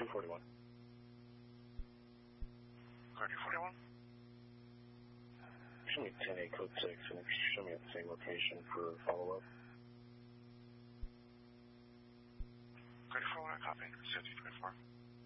241. Car 241? Show me 10-8 code 6, and if you show me at the same location for follow-up. Car 241, I copy. 6024.